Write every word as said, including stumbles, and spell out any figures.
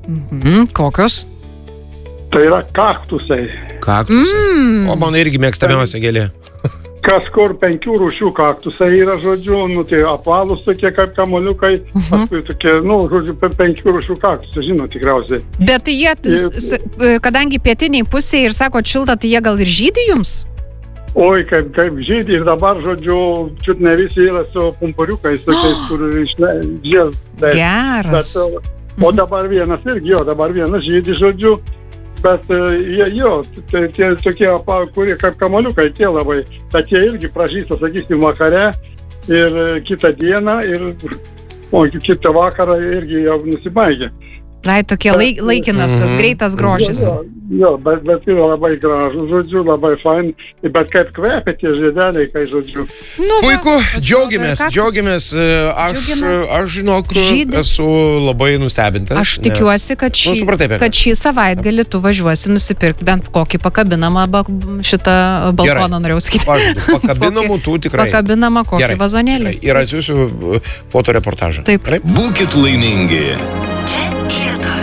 Mhm, kokios? Tai yra kaktusai. Kaktusai. Mm. O mano irgi mėgstamiausia gėlė. Kažkur penkių rūšių kaktusai yra, žodžiu, nu, tai apvalus tokie kaip kamoliukai, uh-huh. paskui tokie, nu, žodžiu, penkių rūšių kaktusai, žinot, tikriausiai. Bet jie, ir... kadangi pietiniai pusėje ir sako šilta, tai jie gal ir žydi jums? Oi, kaip, kaip žydi ir dabar, žodžiu, čiut ne visi yra su pumpuriukais, tokiais, oh. kur išleidžias. Geras. Bet, o dabar vienas irgi, jo, dabar vienas žydi, žodžiu. Bet jie, jo, tai tie tokie, kurie kaip kamoliukai, tie labai, bet jie irgi pražysta, sakysim, vakare ir kitą dieną ir o, kitą vakarą irgi jau nusibaigia. Ai, tokie laik, laikinas, tas mm-hmm. greitas grožis. Jo, jo, bet, bet yra labai gražu, žodžiu, labai fain, bet kaip kvepia tie žiedeliai, kai žodžiu. Nu, puiku, džiaugiamės, džiaugiamės, aš, aš žinok, žydi. Esu labai nustebintas. Aš tikiuosi, kad šį, nu, supratai, kad šį savaitgalį tu važiuosi nusipirkti bent kokį pakabinamą šitą balkoną, norėjau sakyti. Pakabinamų tų tikrai. Pakabinamą kokį Gerai, vazonėlį. Ir atsiųsiu fotoreportažą. Taip. Būkit laimingi. Čia